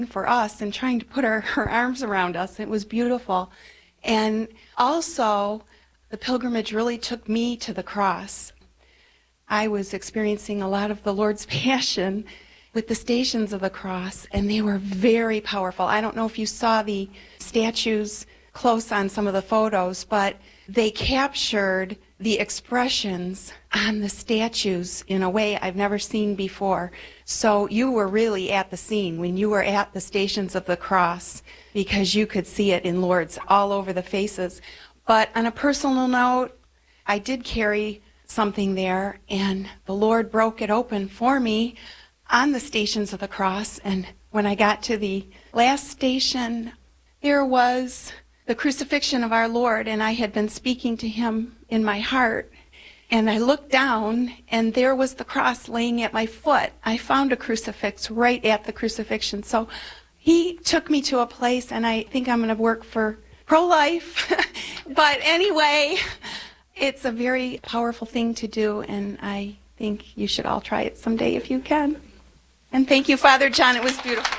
for us and trying to put her arms around us. It was beautiful. And also, the pilgrimage really took me to the cross. I was experiencing a lot of the Lord's Passion with the Stations of the Cross, and they were very powerful. I don't know if you saw the statues close on some of the photos, but they captured the expressions on the statues in a way I've never seen before. So you were really at the scene when you were at the Stations of the Cross, because you could see it in Lourdes all over the faces. But on a personal note, I did carry something there, and the Lord broke it open for me on the Stations of the Cross. And when I got to the last station, there was the crucifixion of our Lord, and I had been speaking to him in my heart. And I looked down, and there was the cross laying at my foot. I found a crucifix right at the crucifixion. So he took me to a place, and I think I'm going to work for pro-life. But anyway, it's a very powerful thing to do, and I think you should all try it someday if you can. And thank you, Father John. It was beautiful.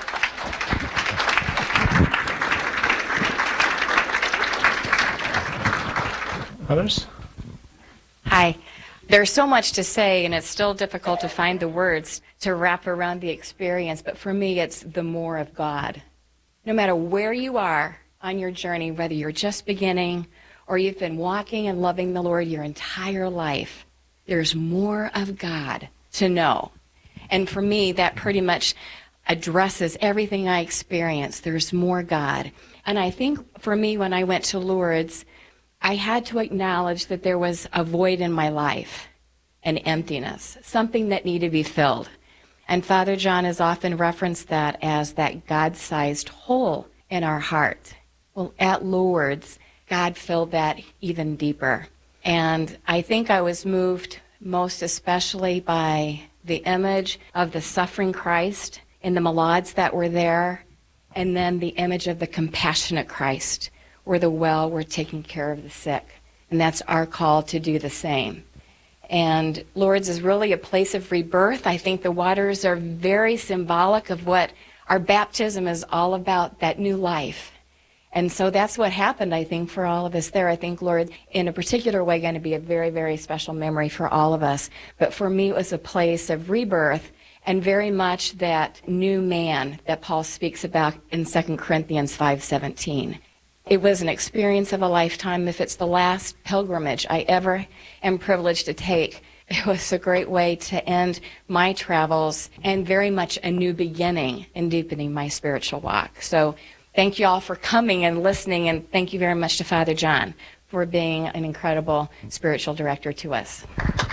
Others? Hi. There's so much to say, and it's still difficult to find the words to wrap around the experience, but for me, it's the more of God. No matter where you are on your journey, whether you're just beginning or you've been walking and loving the Lord your entire life, there's more of God to know. And for me, that pretty much addresses everything I experience. There's more God. And I think for me, when I went to Lourdes, I had to acknowledge that there was a void in my life, an emptiness, something that needed to be filled. And Father John has often referenced that as that God-sized hole in our heart. Well, at Lourdes, God filled that even deeper. And I think I was moved most especially by the image of the suffering Christ in the malades that were there, and then the image of the compassionate Christ, where the well were taking care of the sick. And that's our call to do the same. And Lourdes is really a place of rebirth. I think the waters are very symbolic of what our baptism is all about, that new life. And so that's what happened, I think, for all of us there. I think Lourdes, in a particular way, going to be a very, very special memory for all of us. But for me, it was a place of rebirth and very much that new man that Paul speaks about in 2 Corinthians 5:17. It was an experience of a lifetime. If it's the last pilgrimage I ever am privileged to take, it was a great way to end my travels and very much a new beginning in deepening my spiritual walk. So thank you all for coming and listening, and thank you very much to Father John for being an incredible spiritual director to us.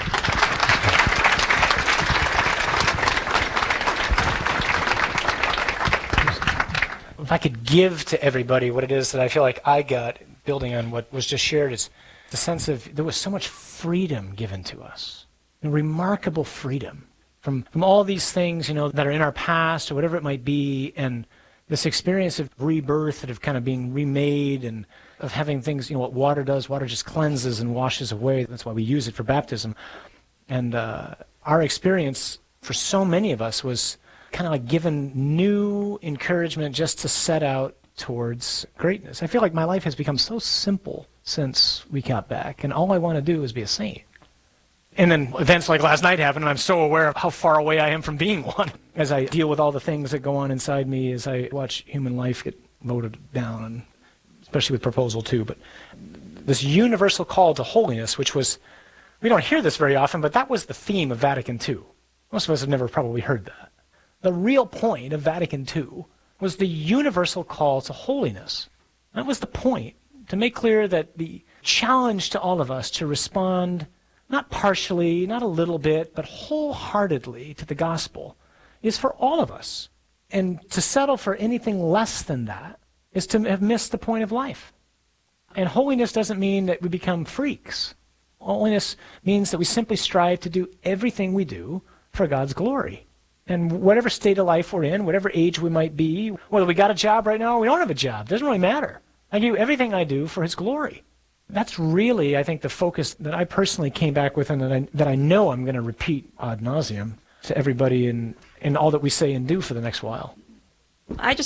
If I could give to everybody what it is that I feel like I got, building on what was just shared, is the sense of there was so much freedom given to us, a remarkable freedom from all these things, that are in our past or whatever it might be, and this experience of rebirth, and of kind of being remade, and of having things, what water does, water just cleanses and washes away. That's why we use it for baptism. And our experience for so many of us was kind of like given new encouragement just to set out towards greatness. I feel like my life has become so simple since we got back, and all I want to do is be a saint. And then events like last night happen, and I'm so aware of how far away I am from being one as I deal with all the things that go on inside me as I watch human life get voted down, and especially with Proposal 2. But this universal call to holiness, which was, we don't hear this very often, but that was the theme of Vatican II. Most of us have never probably heard that. The real point of Vatican II was the universal call to holiness. That was the point, to make clear that the challenge to all of us to respond not partially, not a little bit, but wholeheartedly to the gospel is for all of us. And to settle for anything less than that is to have missed the point of life. And holiness doesn't mean that we become freaks. Holiness means that we simply strive to do everything we do for God's glory. And whatever state of life we're in, whatever age we might be, whether we got a job right now or we don't have a job, doesn't really matter. I do everything I do for His glory. That's really, I think, the focus that I personally came back with, and that I know I'm going to repeat ad nauseum to everybody in all that we say and do for the next while. I just